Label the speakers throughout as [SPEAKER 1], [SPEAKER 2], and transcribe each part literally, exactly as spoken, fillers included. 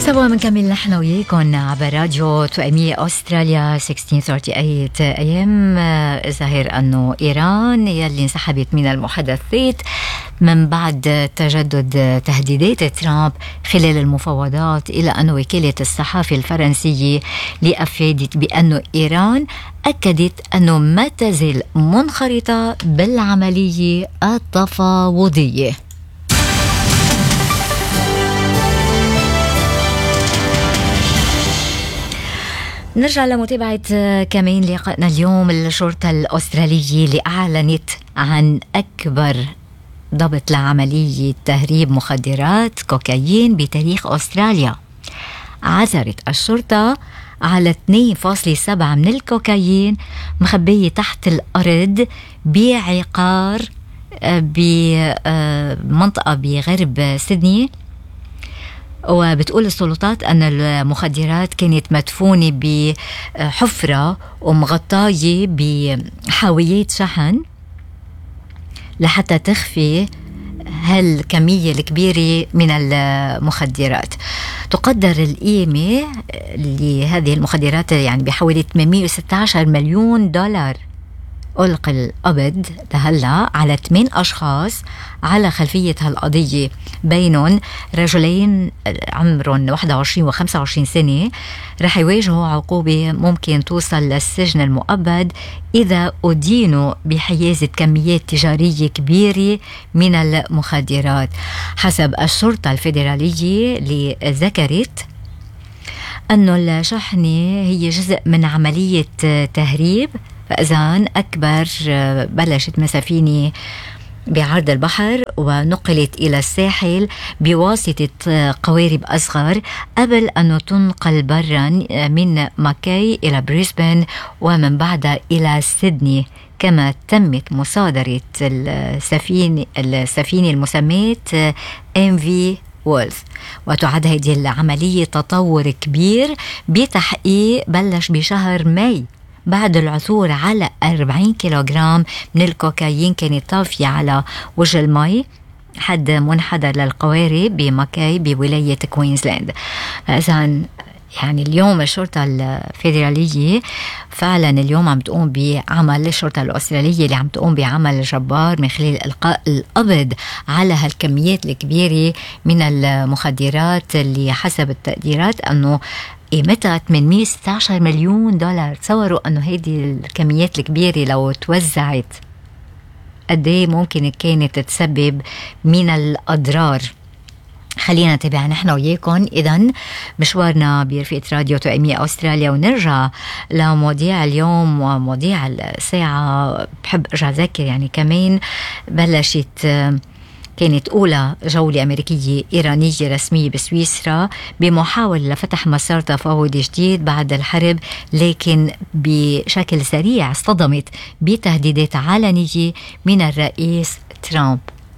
[SPEAKER 1] سوا منكمل نحن وياكم عبر راديو توأمية أستراليا ستة عشر ثمانية وثلاثين أيام. ظاهر أنه إيران يلي انسحبت من المحادثات من بعد تجدد تهديدات ترامب خلال المفاوضات، إلى أن وكالة الصحافة الفرنسية لأفادت بأن إيران أكدت أنه ما تزال منخرطة بالعملية التفاوضية. نرجع لمتابعة كمان لقائنا اليوم. الشرطة الأسترالية اللي أعلنت عن أكبر ضبط لعملية تهريب مخدرات كوكايين بتاريخ أستراليا. عثرت الشرطة على اثنين فاصلة سبعة من الكوكايين مخبية تحت الأرض بعقار بمنطقة بغرب سيدني. وبتقول السلطات أن المخدرات كانت مدفونة بحفرة ومغطاية بحاويات شحن لحتى تخفي هالكمية الكبيرة من المخدرات. تقدر القيمة لهذه المخدرات يعني بحوالي ثمانمئة وستة عشر مليون دولار. ألقى القبض لهلا على ثمان أشخاص على خلفية هالقضية، بينهم رجلين عمرهم واحد وعشرين وخمسة وعشرين سنة رح يواجهوا عقوبة ممكن توصل للسجن المؤبد إذا أدينوا بحيازة كميات تجارية كبيرة من المخدرات. حسب الشرطة الفيدرالية اللي ذكرت أنه الشحنة هي جزء من عملية تهريب، فإذن أكبر بلشت مسافينة بعرض البحر ونقلت إلى الساحل بواسطة قوارب أصغر قبل أن تنقل برا من ماكاي إلى بريسبن ومن بعدها إلى سيدني. كما تمت مصادرة السفينة السفينة المسمية إم في وولز. وتعد هذه العملية تطور كبير بتحقيق بلش بشهر ماي بعد العثور على أربعين كيلوغرام من الكوكايين كانت طافية على وجه المي حد منحدر للقوارب بماكاي بولاية كوينزلاند. إذن يعني اليوم الشرطة الفيدرالية فعلا اليوم عم تقوم بعمل الشرطة الأسترالية اللي عم تقوم بعمل جبار من خلال إلقاء القبض على هالكميات الكبيرة من المخدرات اللي حسب التقديرات أنه قيمتها ثمانمئة وستة عشر مليون دولار. تصوروا أنه هذه الكميات الكبيرة لو توزعت قد ايه ممكن كانت تسبب من الأضرار. خلينا نتابع نحن وياكم إذن مشوارنا برفقة راديو توأمية أستراليا ونرجع لمواضيع اليوم ومواضيع الساعة. بحب أرجع أذكر يعني كمان بلشت كانت أولى جولة أمريكية إيرانية رسمية بسويسرا بمحاولة لفتح مسار تفاوضي جديد بعد الحرب، لكن بشكل سريع اصطدمت بتهديدات علنية من الرئيس ترامب.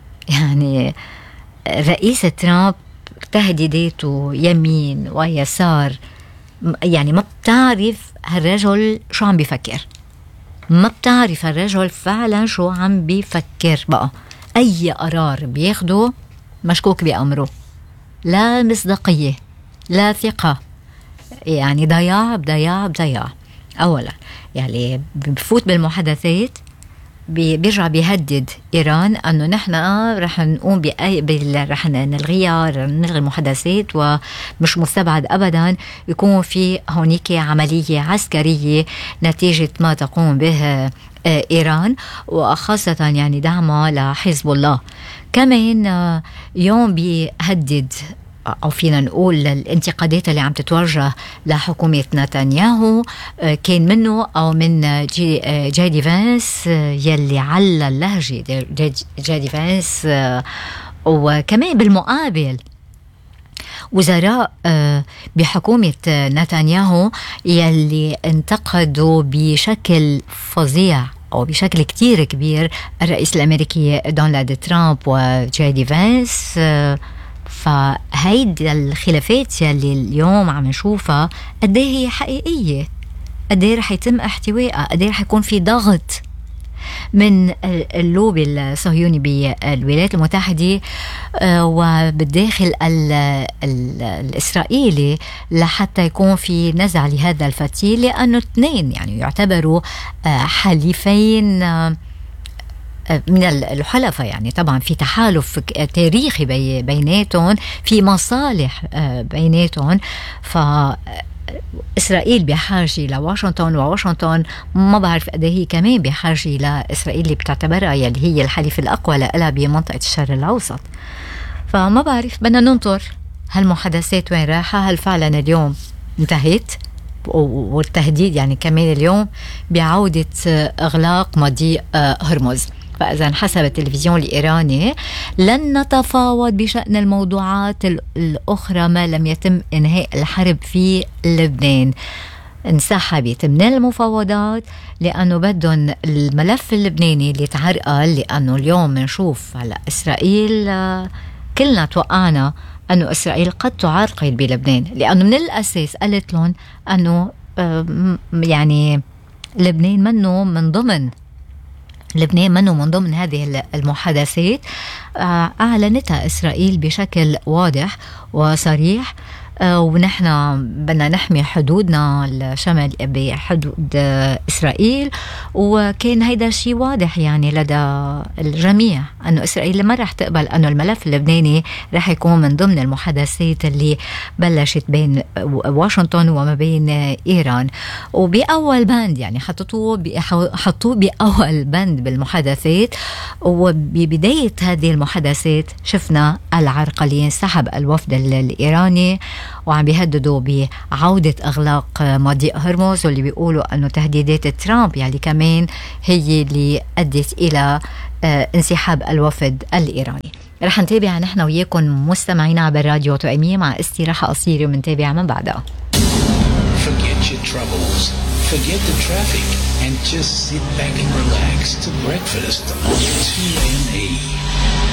[SPEAKER 1] يعني الرئيس ترامب تهديداته يمين ويسار، يعني ما بتعرف هالرجل شو عم بيفكر، ما بتعرف هالرجل فعلا شو عم بيفكر. بقى أي قرار بياخده مشكوك بأمره، لا مصداقية لا ثقة، يعني ضياع بضياع بضياع. أولا يعني بفوت بالمحادثات بيرجع بيهدد إيران أنه نحن رح نقوم بأي رح نلغيها نلغي المحادثات، ومش مستبعد أبدا يكون في هونيك عملية عسكرية نتيجة ما تقوم به إيران، وخاصة يعني دعمها لحزب الله. كمان يوم بيهدد أو فينا نقول الانتقادات اللي عم تتوجه لحكومة نتنياهو كان منه أو من جي, جي دي فانس يلي على اللهجة جي دي فانس. وكمان بالمقابل وزراء بحكومة نتنياهو يلي انتقدوا بشكل فظيع أو بشكل كتير كبير الرئيس الأمريكي دونالد ترامب وجي دي فانس. فهيدي الخلافات يلي اليوم عم نشوفها قد ايه هي حقيقية، قد ايه رح يتم احتوائها، قد ايه رح يكون في ضغط من اللوبي الصهيوني بالولايات المتحدة وبالداخل الإسرائيلي لحتى يكون في نزع لهذا الفتيل، لأنه اثنين يعني يعتبروا حليفين من الحلفاء، يعني طبعا في تحالف تاريخي بيناتهم، في مصالح بيناتهم. فإسرائيل بحاجة لواشنطن، وواشنطن ما بعرف قد هي كمان بحاجة لإسرائيل اللي بتعتبرها يلي هي الحليف الأقوى لها بمنطقة الشرق الأوسط. فما بعرف، بدنا ننطر هالمحادثات وين رايحة، هل فعلا اليوم انتهت، والتهديد يعني كمان اليوم بعودة إغلاق مضيق هرمز. فإذا حسب التلفزيون الإيراني لن نتفاوض بشأن الموضوعات الأخرى ما لم يتم إنهاء الحرب في لبنان. انسحبت من المفاوضات لأنه بدهم الملف اللبناني اللي تعرقل، لأنه اليوم نشوف على إسرائيل كلنا توقعنا أنه إسرائيل قد تعرقل بلبنان، لأنه من الأساس قالت لهم أنه يعني لبنان منه من ضمن لبنان منه من ضمن هذه المحادثات. أعلنتها إسرائيل بشكل واضح وصريح، ونحن بدنا نحمي حدودنا الشمال بحدود إسرائيل، وكان هيدا الشيء واضح يعني لدى الجميع أنه إسرائيل ما رح تقبل أنه الملف اللبناني رح يكون من ضمن المحادثات اللي بلشت بين واشنطن وما بين إيران. وبأول بند يعني حطوه حطوه بأول بند بالمحادثات، وببداية هذه المحادثات شفنا العرقلين، سحب الوفد الإيراني وعم بيهددوا بعودة إغلاق مضيق هرمز، واللي بيقولوا أنه تهديدات ترامب يعني كمان هي اللي أدت إلى انسحاب الوفد الإيراني. رح نتابع نحن وياكم مستمعينا عبر راديو توأمية مع استراحة قصيرة ومنتابع من بعدها.
[SPEAKER 2] Forget your troubles, forget the traffic, and just sit back and relax to breakfast on T N A.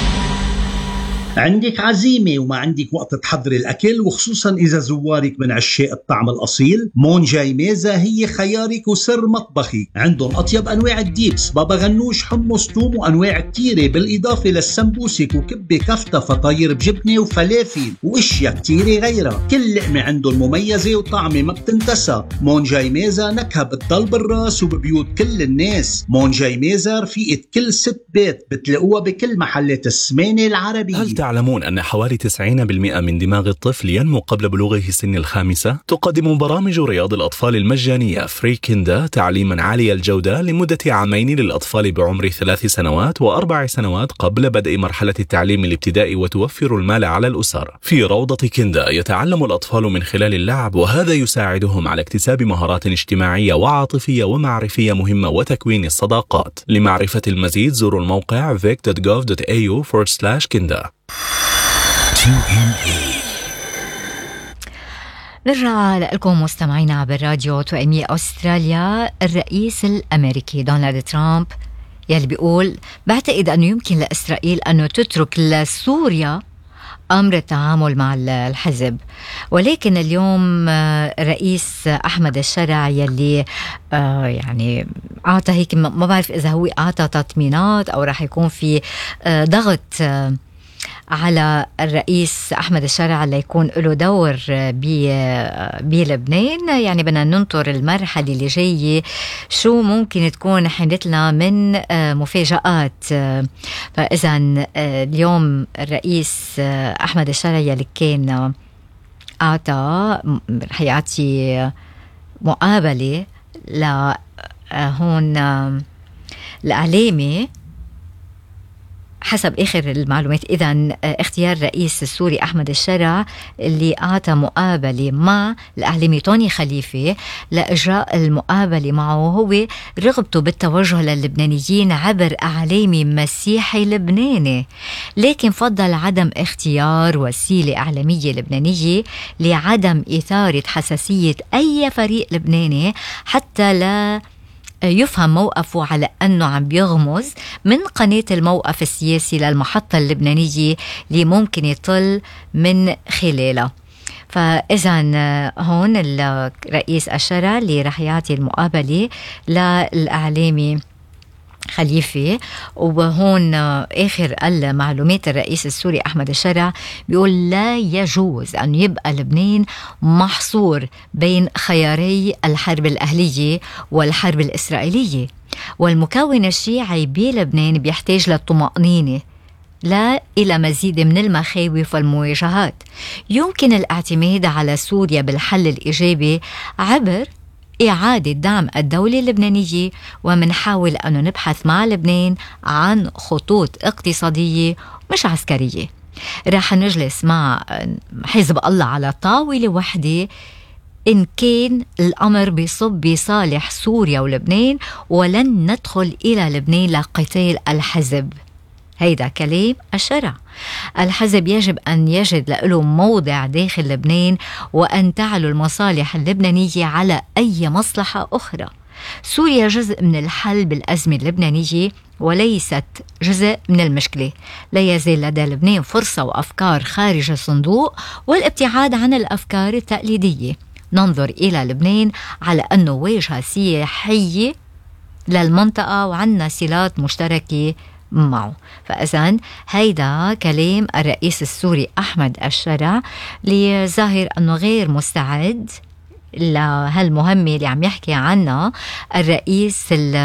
[SPEAKER 3] عندك عزيمة وما عندك وقت تحضري الأكل، وخصوصا إذا زوارك من عشاق الطعم الأصيل، مون جاي ميزة هي خيارك وسر مطبخي. عندهم أطيب أنواع الديبس، بابا غنوش، حمص، توم، وأنواع كتيرة، بالإضافة للسمبوسك وكبة كفتة، فطاير بجبنة وفلافل وإشياء كتيرة غيرها. كل لقمة عندهم مميزة وطعمة ما بتنتسى. مون جاي ميزة نكهة بتضل بالراس وببيوت كل الناس. مون جاي ميزة رفيقة كل ست بيت، بتلاقوها بكل محلات السمانة العربية.
[SPEAKER 4] تعلمون أن حوالي تسعين بالمئة من دماغ الطفل ينمو قبل بلوغه سن الخامسة؟ تقدم برامج رياض الأطفال المجانية فري كيندا تعليما عالي الجودة لمدة عامين للأطفال بعمر ثلاث سنوات وأربع سنوات قبل بدء مرحلة التعليم الابتدائي، وتوفر المال على الأسر. في روضة كيندا يتعلم الأطفال من خلال اللعب، وهذا يساعدهم على اكتساب مهارات اجتماعية وعاطفية ومعرفية مهمة وتكوين الصداقات. لمعرفة المزيد زوروا الموقع vic dot gov dot a u forward slash kinda.
[SPEAKER 1] نرجع لكم مستمعينا عبر راديو توأمية أستراليا. الرئيس الأمريكي دونالد ترامب يلي بيقول بعتقد أنه يمكن لإسرائيل أنه تترك لسوريا أمر التعامل مع الحزب، ولكن اليوم رئيس أحمد الشرع يلي يعني أعطى هيك، ما بعرف إذا هو أعطى تطمينات أو راح يكون في ضغط على الرئيس أحمد الشرع اللي يكون له دور بلبنان. يعني بدنا ننطر المرحلة اللي جاية شو ممكن تكون حدثنا من مفاجآت. فإذا اليوم الرئيس أحمد الشرع اللي كان أعطى رح يعطي مقابلة لهون الإعلامي حسب آخر المعلومات. إذن اختيار الرئيس السوري أحمد الشرع اللي أعطى مقابلة مع الإعلامي توني خليفة لإجراء المقابلة معه هو رغبته بالتوجه للبنانيين عبر إعلامي مسيحي لبناني، لكن فضل عدم اختيار وسيلة إعلامية لبنانية لعدم إثارة حساسية أي فريق لبناني حتى لا يفهم موقفه على أنه عم بيغمز من قناة الموقف السياسي للمحطة اللبنانية اللي ممكن يطل من خلالها. فإذا هون الرئيس الشرع اللي رح يعطي المقابلة للإعلامي خليفة. وهون آخر المعلومات الرئيس السوري أحمد الشرع بيقول لا يجوز أن يبقى لبنان محصور بين خياري الحرب الأهلية والحرب الإسرائيلية، والمكون الشيعي بلبنان بيحتاج للطمأنينة لا إلى مزيد من المخاوف والمواجهات. يمكن الاعتماد على سوريا بالحل الإيجابي عبر إعادة دعم الدولة اللبنانية، ومنحاول أن نبحث مع لبنان عن خطوط اقتصادية مش عسكرية. راح نجلس مع حزب الله على طاولة واحدة إن كان الأمر بيصب بصالح سوريا ولبنان، ولن ندخل إلى لبنان لقتال الحزب. هيدا كلام الشرع. الحزب يجب أن يجد له موضع داخل لبنان، وأن تعلو المصالح اللبنانية على أي مصلحة أخرى. سوريا جزء من الحل بالأزمة اللبنانية وليست جزء من المشكلة. لا يزال لدى لبنان فرصة وأفكار خارج الصندوق والابتعاد عن الأفكار التقليدية. ننظر إلى لبنان على أنه واجهة سياحية للمنطقة وعندنا صلات مشتركة معه. فإذن هيدا كلام الرئيس السوري أحمد الشرع، اللي ظاهر أنه غير مستعد لهالمهمة اللي عم يحكي عنها الرئيس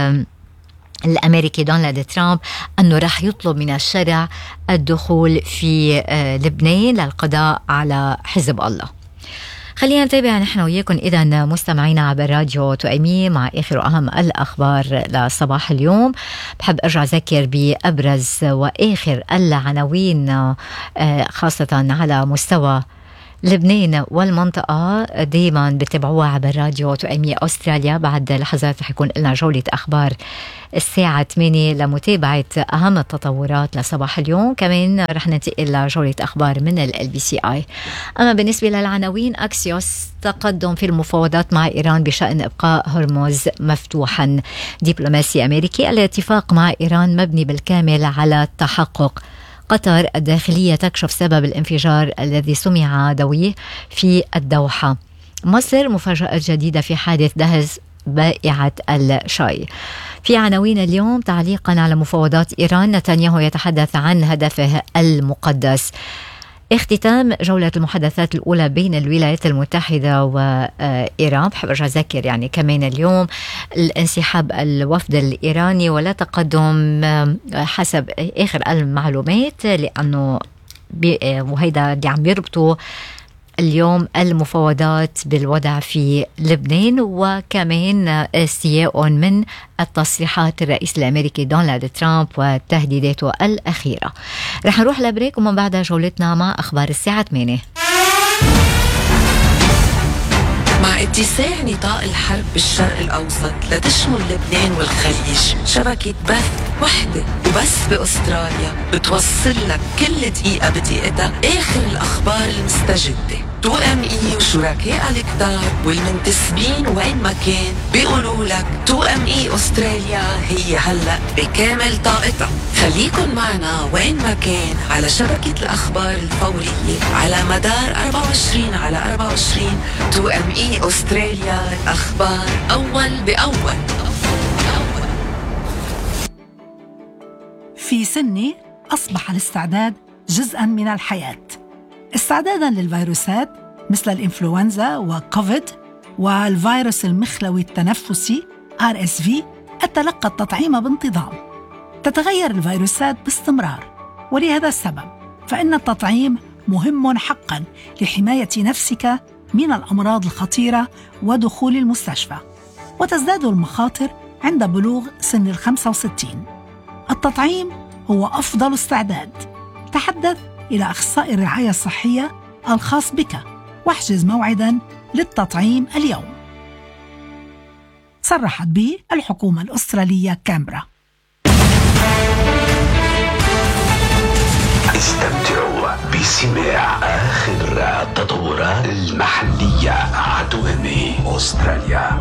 [SPEAKER 1] الأمريكي دونالد ترامب، أنه رح يطلب من الشرع الدخول في لبنان للقضاء على حزب الله. خلينا نتابع نحن وياكم إذا مستمعينا عبر راديو تؤيمية مع آخر وأهم الأخبار لصباح اليوم. بحب أرجع أذكر بأبرز وآخر العناوين خاصة على مستوى لبنان والمنطقة. دايما بتابعوها عبر راديو تؤيمية أستراليا. بعد لحظات رح يكون لنا جولة أخبار الساعة ثمانية لمتابعة أهم التطورات لصباح اليوم. كمان رح ننتقل لجولة أخبار من ال بي سي آي. أما بالنسبة للعناوين، أكسيوس تقدم في المفاوضات مع إيران بشأن إبقاء هرمز مفتوحا. دبلوماسي أمريكي، الاتفاق مع إيران مبني بالكامل على التحقق. قطر الداخلية تكشف سبب الانفجار الذي سمع دويه في الدوحة. مصر مفاجأة جديدة في حادث دهس بائعة الشاي. في عناوين اليوم، تعليقا على مفاوضات إيران، نتنياهو يتحدث عن هدفه المقدس. اختتام جولة المحادثات الأولى بين الولايات المتحدة وإيران. بحب أرجع أذكر يعني كمان اليوم الانسحاب الوفد الإيراني ولا تقدم حسب آخر المعلومات، لأنه وهيدا اللي عم يربطوا اليوم المفاوضات بالوضع في لبنان، وكمان استياء من التصريحات الرئيس الأمريكي دونالد ترامب وتهديداته الأخيرة. رح نروح لبريك ومن بعدها جولتنا مع أخبار الساعة ثمانية.
[SPEAKER 5] مع اتساع نطاق الحرب بالشرق الأوسط لتشمل لبنان والخليج، شبكة بث وحدة وبس بأستراليا بتوصل لك كل دقيقة بدقيقتها آخر الأخبار المستجدة. تو ام اي وشركاء الكتار والمنتسبين وين ما كان بيقولوا لك تو ام اي أستراليا هي هلأ بكامل طاقتها. خليكن معنا وين ما كان على شبكة الأخبار الفورية على مدار أربعة وعشرين على أربعة وعشرين. تو ام اي أستراليا، الأخبار أول بأول.
[SPEAKER 6] في سني أصبح الاستعداد جزءاً من الحياة، استعداداً للفيروسات مثل الإنفلونزا وكوفيد والفيروس المخلوي التنفسي آر إس في. أتلقى التطعيم بانتظام. تتغير الفيروسات باستمرار، ولهذا السبب فإن التطعيم مهم حقاً لحماية نفسك من الأمراض الخطيرة ودخول المستشفى. وتزداد المخاطر عند بلوغ سن الخمسة وستين. التطعيم هو أفضل استعداد. تحدث إلى أخصائي الرعاية الصحية الخاص بك واحجز موعداً للتطعيم اليوم. صرحت به الحكومة الأسترالية كامبرا.
[SPEAKER 2] استمتعوا بسماع آخر التطورات المحلية على تو ام اي أستراليا.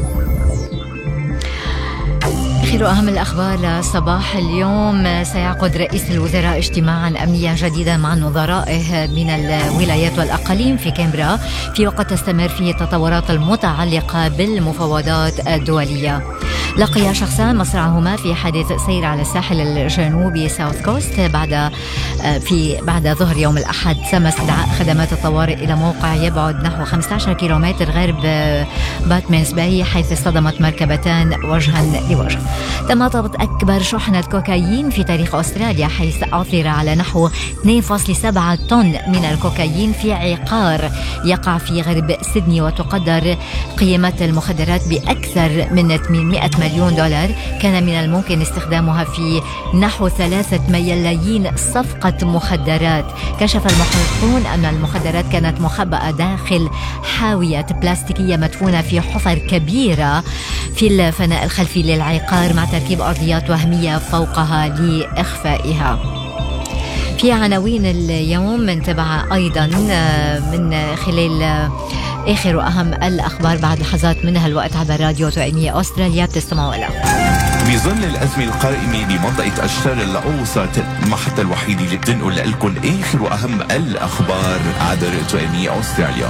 [SPEAKER 1] آخر أهم الأخبار لصباح اليوم، سيعقد رئيس الوزراء اجتماعا أمنيا جديدا مع نظرائه من الولايات والأقاليم في كامبرا في وقت تستمر فيه التطورات المتعلقة بالمفاوضات الدولية. لقي شخصان مصرعهما في حادث سير على الساحل الجنوبي ساوث كوست بعد في بعد ظهر يوم الأحد. تم استدعاء خدمات الطوارئ إلى موقع يبعد نحو خمسة عشر كيلومتر غرب باتمانز باي، حيث اصطدمت مركبتان وجها لوجه. تم ضبط أكبر شحنة كوكايين في تاريخ أستراليا، حيث عثر على نحو اثنين فاصلة سبعة طن من الكوكايين في عقار يقع في غرب سيدني، وتقدر قيمة المخدرات بأكثر من ثمانمائة مليون دولار. كان من الممكن استخدامها في نحو ثلاثة ملايين صفقة مخدرات. كشف المحققون أن المخدرات كانت مخبأة داخل حاوية بلاستيكية مدفونة في حفر كبيرة في الفناء الخلفي للعقار، مع تركيب أرضيات وهمية فوقها لإخفائها. في عناوين اليوم منتبع أيضا من خلال آخر وأهم الأخبار بعد لحظات منها الوقت عبر راديو توأمية أستراليا. بتستمعوا لها
[SPEAKER 7] بظل الأزمة القائمة بمنطقة الشرق الأوسط، المحطة الوحيدة اللي بتنقل لكم آخر وأهم الأخبار عبر توأمية أستراليا.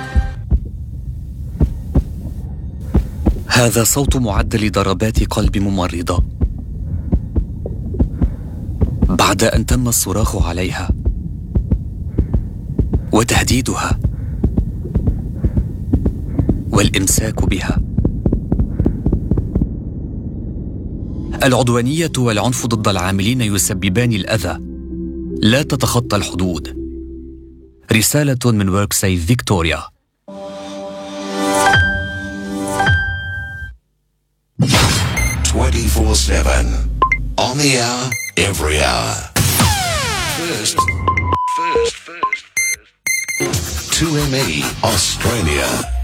[SPEAKER 8] هذا صوت معدل ضربات قلب ممرضة بعد أن تم الصراخ عليها وتهديدها والإمساك بها. العدوانية والعنف ضد العاملين يسببان الأذى، لا تتخطى الحدود. رسالة من وركسيف فيكتوريا.
[SPEAKER 2] twenty-four seven on the hour, every hour. First, first, first, first. two M E Australia.